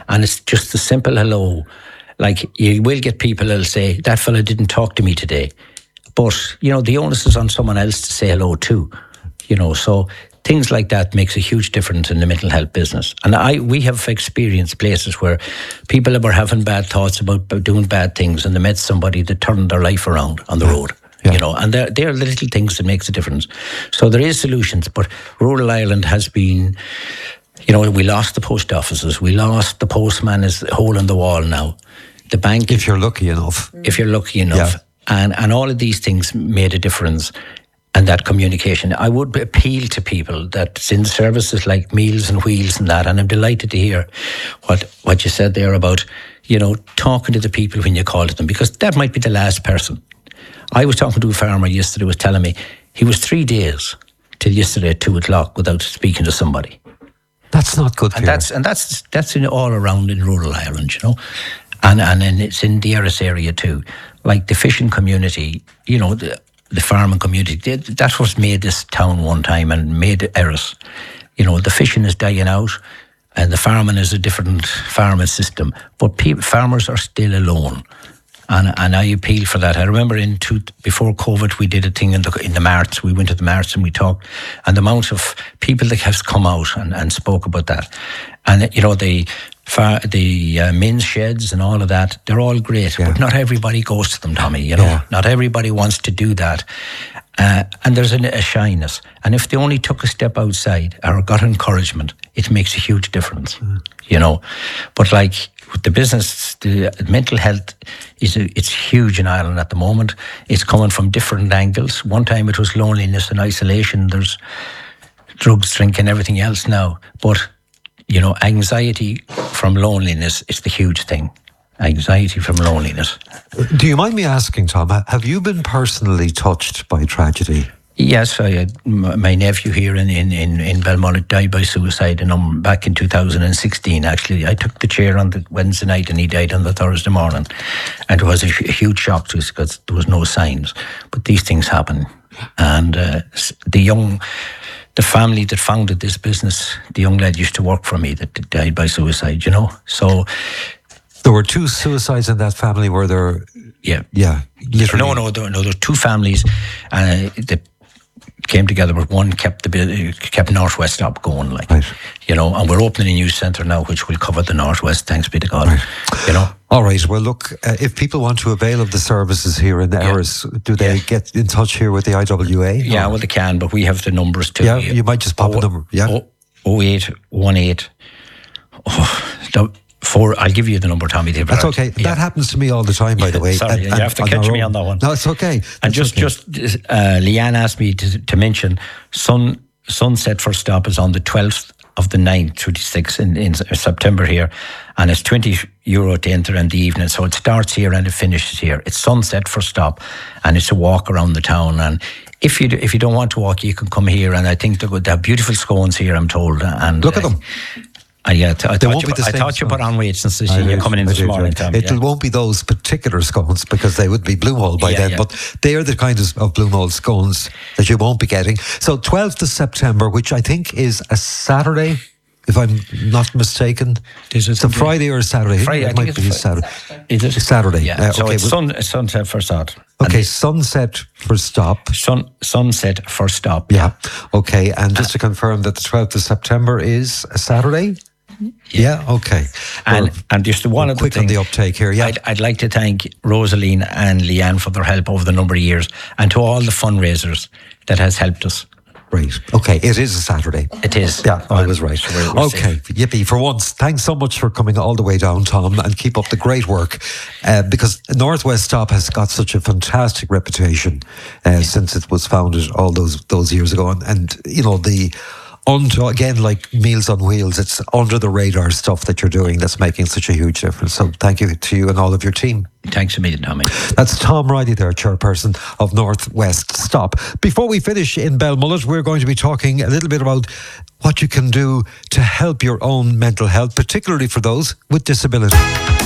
And it's just a simple hello. Like, you will get people that'll say, that fella didn't talk to me today. But, the onus is on someone else to say hello too. So things like that makes a huge difference in the mental health business. And we have experienced places where people were having bad thoughts about doing bad things, and they met somebody that turned their life around on the road. Yeah. And they're the little things that makes a difference. So there is solutions, but rural Ireland has been, we lost the post offices, we lost the postman is a hole in the wall now. The bank, if you're lucky enough. Yeah. And all of these things made a difference. And that communication, I would appeal to people that in services like Meals and Wheels and that, and I'm delighted to hear what you said there about, talking to the people when you call to them, because that might be the last person. I was talking to a farmer yesterday who was telling me he was 3 days till yesterday at 2:00 without speaking to somebody. That's not good. And that's in all around in rural Ireland, and it's in the Erris area too. Like the fishing community, the farming community, that's what made this town one time and made Erris. The fishing is dying out and the farming is a different farming system. But farmers are still alone. And I appeal for that. I remember before COVID, we did a thing in the marts. We went to the marts and we talked. And the amount of people that have come out and spoke about that. And, the men's sheds and all of that, they're all great. Yeah. But not everybody goes to them, Tommy, Yeah. Not everybody wants to do that. And there's a shyness. And if they only took a step outside or got encouragement, it makes a huge difference, But like with the business, the mental health, it's huge in Ireland at the moment. It's coming from different angles. One time it was loneliness and isolation. There's drugs, drinking, everything else now. But, anxiety from loneliness is the huge thing. Anxiety from loneliness. Do you mind me asking, Tom, have you been personally touched by tragedy? Yes, my nephew here in Belmullet died by suicide back in 2016, actually. I took the chair on the Wednesday night and he died on the Thursday morning. And it was a huge shock to us because there was no signs. But these things happen. And the family that founded this business, the young lad used to work for me that died by suicide, So... There were 2 suicides in that family, were there? Yeah. Literally. No, there were 2 families that came together, but one kept Northwest Stop going, right. And we're opening a new centre now, which will cover the Northwest, thanks be to God, right. All right, well look, if people want to avail of the services here in the Erris, do they get in touch here with the IWA? Yeah, well they can, but we have the numbers too. Yeah, you might just pop a number. Yeah. 0818. I'll give you the number, Tommy. That's okay. Yeah. That happens to me all the time, by the way. Sorry, you have to catch me on that one. No, it's okay. Leanne asked me to mention Sunset First Stop is on the 12th of the 9th through the 6th in September here, and it's €20 to enter in the evening. So it starts here and it finishes here. It's Sunset First Stop, and it's a walk around the town. And if you don't want to walk, you can come here. And I think they have beautiful scones here, I'm told. And look at them. I thought you put on weight since you're coming in this morning, Tom. It won't be those particular scones because they would be Blue by then, but they are the kind of Blue scones that you won't be getting. So 12th of September, which I think is a Saturday, if I'm not mistaken. It's a Friday or a Saturday? Friday, it might be a Saturday. Is it? Saturday. Yeah. So it's Sunset First Stop. Okay, Sunset First Stop. Sunset First Stop. Yeah. Okay, and just to confirm that the 12th of September is a Saturday? Yeah, okay. And just one other thing. On the uptake here, yeah. I'd like to thank Rosaline and Leanne for their help over the number of years, and to all the fundraisers that has helped us. Right. Okay, it is a Saturday. It is. Yeah, I was right. Okay, yippee. For once, thanks so much for coming all the way down, Tom, and keep up the great work. Because Northwest Stop has got such a fantastic reputation since it was founded all those years ago. And again, like Meals on Wheels, it's under the radar stuff that you're doing that's making such a huge difference. So thank you to you and all of your team. Thanks a million, Tommy. That's Tom Riley there, chairperson of Northwest Stop. Before we finish in Belmullet, we're going to be talking a little bit about what you can do to help your own mental health, particularly for those with disability.